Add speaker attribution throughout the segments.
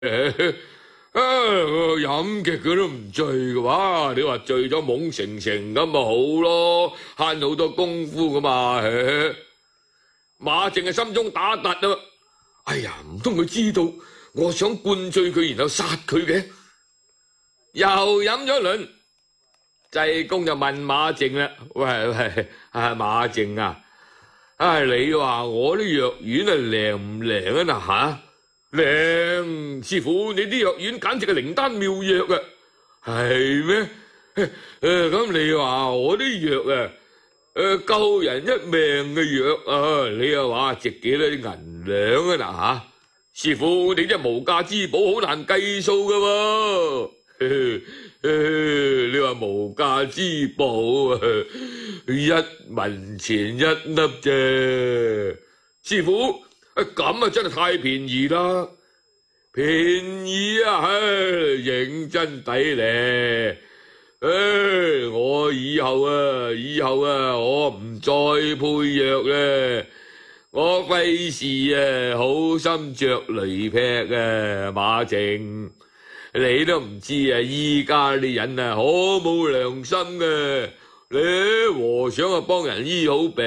Speaker 1: 飲極佢都唔醉嘅話，你話醉咗懵成成咁咪好咯，慳好多功夫噶嘛。馬正嘅心中打突啊！哎呀，唔通佢知道我想灌醉佢，然後殺佢嘅？又飲咗一輪，濟公就問馬正啦：喂，馬正啊，你話我啲藥丸靈唔靈啊？吓，靈！師傅，你啲藥丸簡直係靈丹妙藥啊！係咩？咁你話我啲藥啊，救人一命嘅藥啊，你又話值幾多啲銀兩啊？吓，師傅，你真係無價之寶，好難計數噶喎。你話無價之寶啊，1文錢1粒啫。師傅，咁啊真係太便宜啦，便宜啊，認真抵咧。我以後啊，我唔再配藥咧，我費事啊，好心着雷劈啊，馬正。你都唔知啊！依家啲人啊，好冇良心嘅。你和尚啊，幫人醫好病，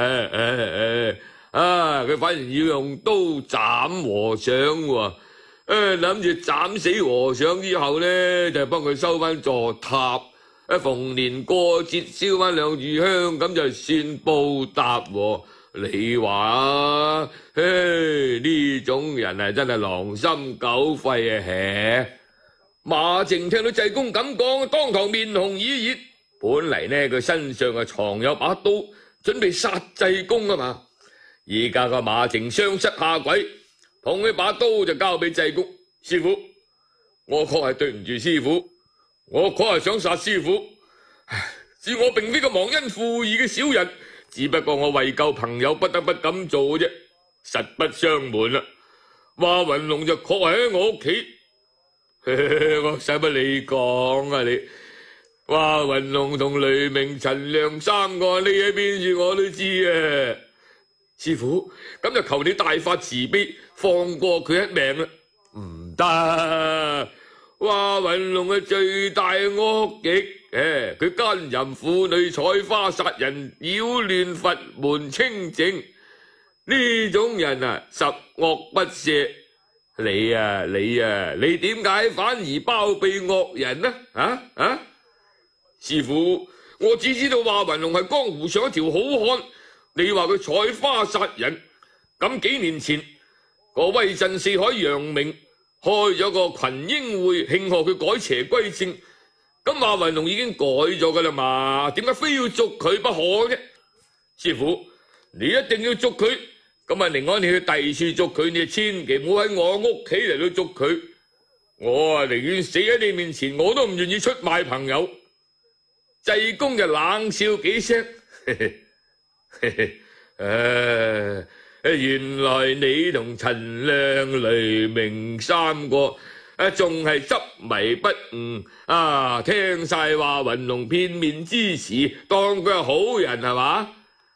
Speaker 1: 佢反而要用刀斬和尚喎。諗住斬死和尚之後咧，就幫佢收翻座塔。逢年過節燒翻2炷香，咁就算報答喎。你話啊，呢種人啊，真係狼心狗肺啊！馬正聽到濟公咁講，當堂面紅耳熱。本嚟呢，佢身上啊藏有把刀，準備殺濟公啊嘛。而家個馬正雙膝下跪，捧起把刀就交俾濟公。師傅，我確係對唔住師傅，我確係想殺師傅。是我並非個忘恩負義嘅小人，只不過我為救朋友不得不咁做啫，實不相瞞啦。華雲龍就確係喺我屋企。我使乜你講啊你？華雲龍同雷鳴、陳亮3個匿喺邊處我都知啊！師傅，咁就求你大發慈悲，放過佢一命啦！唔得，華雲龍係罪大惡極，佢奸淫婦女、採花殺人、擾亂佛門清淨，呢種人啊，十惡不赦。你點解反而包庇惡人呢？師傅，我只知道華雲龍係江湖上一條好漢，你話佢採花殺人，咁幾年前個威震四海楊明開咗個群英會慶賀佢改邪歸正，咁華雲龍已經改咗噶啦嘛，點解非要捉佢不可啫？師傅，你一定要捉佢。咁啊，寧安你去第二處捉佢，你千祈唔好喺我屋企嚟到捉佢。我啊寧願死喺你面前，我都唔願意出賣朋友。濟公就冷笑幾聲，原來你同陳亮、雷鳴3個仲係執迷不悟聽晒華雲龍片面之詞，當佢係好人係嘛？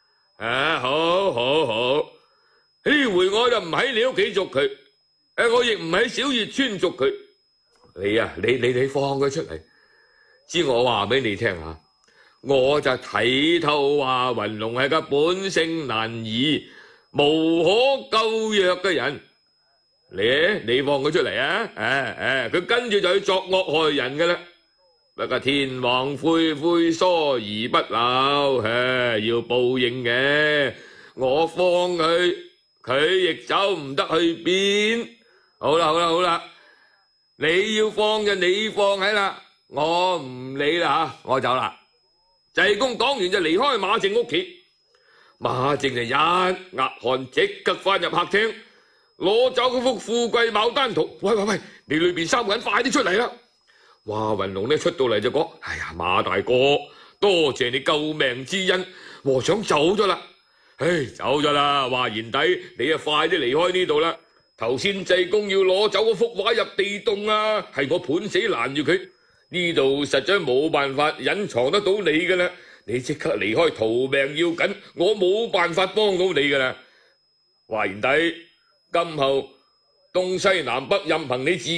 Speaker 1: 好。呢回我就唔喺你屋企捉佢，我亦唔喺小月村捉佢。你放佢出嚟，知我話俾你聽下，我就睇透華雲龍係個本性難移、無可救藥嘅人。你放佢出嚟啊！佢跟住就去作惡害人㗎啦。不過天網恢恢，疏而不漏，要報應嘅。我放佢亦走唔得去邊。好啦，你要放就你放喺啦，我唔理啦我走啦。濟公講完就離開馬正屋企，馬正就一額汗，即刻翻入客廳，攞走嗰幅富貴牡丹圖。喂，你裏邊3個人快啲出嚟啦！華雲龍呢出到嚟就講：哎呀，馬大哥，多謝你救命之恩，和尚走咗啦。走咗啦，華賢弟，你啊快啲離開呢度啦！頭先濟公要攞走嗰幅畫入地洞啊，係我判死攔住佢，呢度實在冇辦法隱藏得到你噶啦，你即刻離開，逃命要緊，我冇辦法幫到你噶啦。華賢弟，今後東西南北任憑你自